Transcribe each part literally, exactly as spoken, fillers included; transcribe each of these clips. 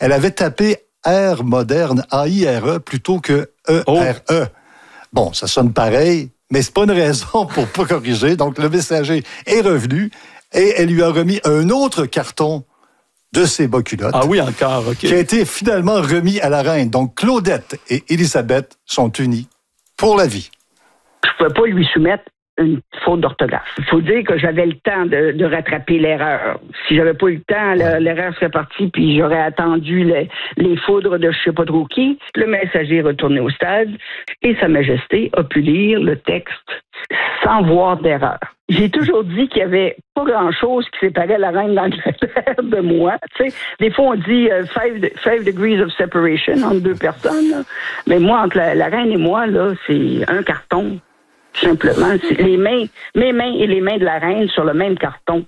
Elle avait tapé Air moderne, A I R E, plutôt que E R E. Oh. Bon, ça sonne pareil, mais c'est pas une raison pour pas corriger. Donc, le messager est revenu et elle lui a remis un autre carton de ses bas culottes. Ah oui, encore, OK. Qui a été finalement remis à la reine. Donc, Claudette et Élisabeth sont unies pour la vie. Je ne pouvais pas lui soumettre une faute d'orthographe. Il faut dire que j'avais le temps de, de rattraper l'erreur. Si j'avais pas eu le temps, l'erreur serait partie, puis j'aurais attendu les, les foudres de je sais pas trop qui. Le messager est retourné au stade et Sa Majesté a pu lire le texte sans voir d'erreur. J'ai toujours dit qu'il y avait pas grand-chose qui séparait la reine d'Angleterre de moi. Tu sais, des fois, on dit uh, five, five degrees of separation entre deux personnes. Là. Mais moi, entre la, la reine et moi, là, c'est un carton. Simplement, c'est les mains, mes mains et les mains de la reine sur le même carton.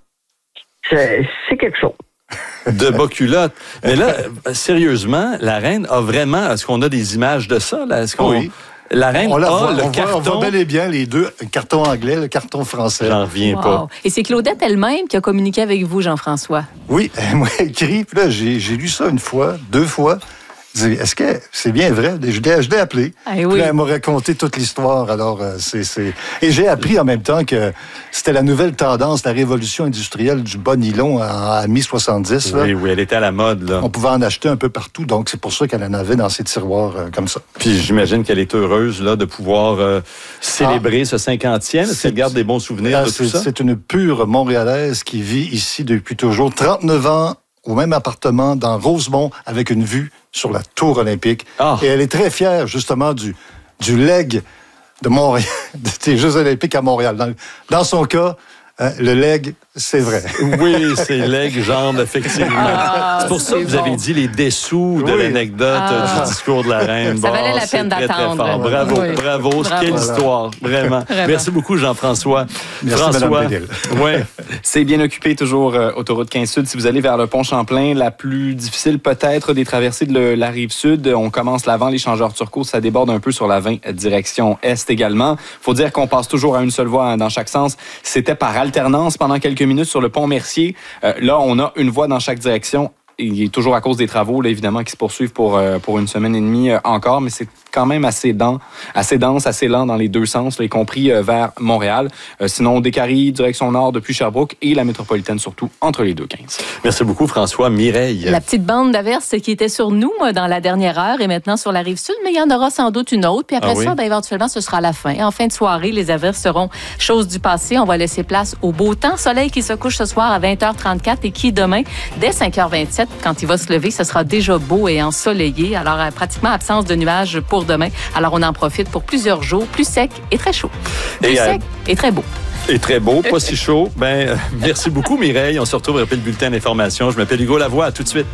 C'est, c'est quelque chose. De bas culottes. Mais là, sérieusement, la reine a vraiment... Est-ce qu'on a des images de ça? Là? Est-ce qu'on... Oui. La reine on la a voit, le on carton... Voit, on voit bel et bien les deux, le carton anglais, le carton français. J'en reviens wow. pas. Et c'est Claudette elle-même qui a communiqué avec vous, Jean-François. Oui, elle m'a écrit. Puis là, j'ai, j'ai lu ça une fois, deux fois. Est-ce que c'est bien vrai? Je l'ai, je l'ai appelé. Ah, oui. Puis là, elle m'a raconté toute l'histoire. Alors, c'est, c'est... Et j'ai appris en même temps que c'était la nouvelle tendance, la révolution industrielle du bas nylon à, à mi-soixante-dix. Oui, là. oui, elle était à la mode. Là. On pouvait en acheter un peu partout, donc c'est pour ça qu'elle en avait dans ses tiroirs euh, comme ça. Puis j'imagine qu'elle est heureuse là, de pouvoir euh, célébrer ah, ce cinquantième. Est-ce qu'elle garde des bons souvenirs là, de c'est, tout ça? C'est une pure Montréalaise qui vit ici depuis toujours. trente-neuf ans, au même appartement dans Rosemont, avec une vue sur la tour olympique. Oh. Et elle est très fière, justement, du, du leg de Montréal, des Jeux olympiques à Montréal. Dans, dans son cas, euh, le leg, c'est vrai. Oui, c'est leg, jambe, effectivement. Ah, c'est pour ça que vous bon. avez dit les dessous de oui. l'anecdote ah. du discours de la reine. Ça bon, valait la peine très, d'attendre. Très fort. Bravo, oui. bravo, bravo. Quelle voilà. histoire, vraiment. vraiment. Merci beaucoup, Jean-François. Merci, François. Ouais. C'est bien occupé, toujours, euh, autoroute quinze Sud. Si vous allez vers le pont Champlain, la plus difficile peut-être des traversées de le, la rive sud, on commence l'avant, l'échangeur turco, ça déborde un peu sur la vingt, direction est également. Faut dire qu'on passe toujours à une seule voie dans chaque sens. C'était par alternance pendant quelques minutes sur le pont Mercier. Euh, là, on a une voie dans chaque direction. Il est toujours à cause des travaux, là, évidemment, qui se poursuivent pour, euh, pour une semaine et demie euh, encore, mais c'est quand même assez dense, assez dense, assez lent dans les deux sens, là, y compris euh, vers Montréal. Euh, sinon, Décarie, direction nord depuis Sherbrooke et la métropolitaine surtout, entre les deux quinze. Merci beaucoup, François. Mireille. La petite bande d'averses qui était sur nous moi, dans la dernière heure est maintenant sur la rive sud, mais il y en aura sans doute une autre. Puis après ah oui? ça, ben, éventuellement, ce sera la fin. En fin de soirée, les averses seront chose du passé. On va laisser place au beau temps. Soleil qui se couche ce soir à vingt heures trente-quatre et qui, demain, dès cinq heures vingt-sept, quand il va se lever, ce sera déjà beau et ensoleillé. Alors, pratiquement absence de nuages pour demain. Alors, on en profite pour plusieurs jours, plus sec et très chaud. Plus et sec euh... et très beau. Et très beau, pas si chaud. Ben, euh, merci beaucoup, Mireille. On se retrouve après le bulletin d'information. Je m'appelle Hugo Lavoie. À tout de suite.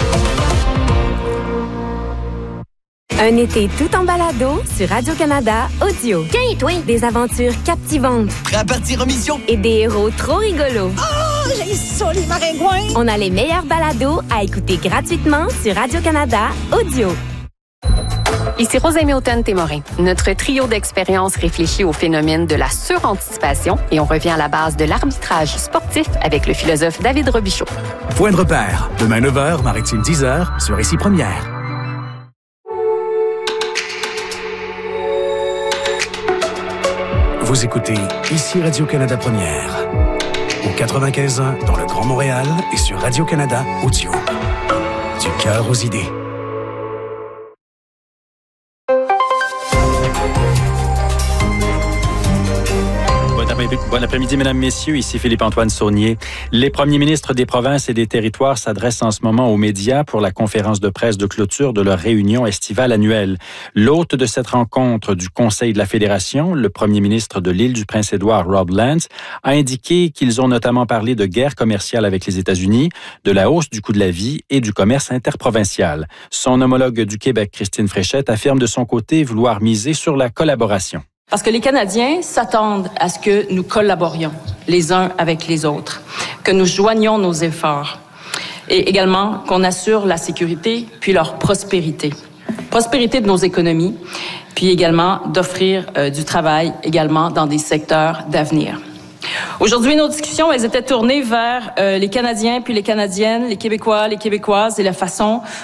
Un été tout en balado sur Radio-Canada Audio. Tiens, toi! Des aventures captivantes. Prêt à partir en mission? Et des héros trop rigolos. Oh, j'ai ça, les maringouins! On a les meilleurs balados à écouter gratuitement sur Radio-Canada Audio. Ici Rosemée Automne-Témorin. Notre trio d'expériences réfléchit au phénomène de la suranticipation et on revient à la base de l'arbitrage sportif avec le philosophe David Robichaud. Point de repère. Demain neuf heures, Maritime dix heures, sur Ici Première. Vous écoutez Ici Radio-Canada Première. Au quatre-vingt-quinze ans dans le Grand Montréal et sur Radio-Canada Audio. Du cœur aux idées. Bon après-midi, mesdames, messieurs. Ici Philippe-Antoine Saunier. Les premiers ministres des provinces et des territoires s'adressent en ce moment aux médias pour la conférence de presse de clôture de leur réunion estivale annuelle. L'hôte de cette rencontre du Conseil de la Fédération, le premier ministre de l'île du Prince-Édouard, Rob Lance, a indiqué qu'ils ont notamment parlé de guerre commerciale avec les États-Unis, de la hausse du coût de la vie et du commerce interprovincial. Son homologue du Québec, Christine Fréchette, affirme de son côté vouloir miser sur la collaboration. Parce que les Canadiens s'attendent à ce que nous collaborions les uns avec les autres, que nous joignions nos efforts et également qu'on assure la sécurité puis leur prospérité. Prospérité de nos économies, puis également d'offrir euh, du travail également dans des secteurs d'avenir. Aujourd'hui, nos discussions, elles étaient tournées vers euh, les Canadiens puis les Canadiennes, les Québécois, les Québécoises et la façon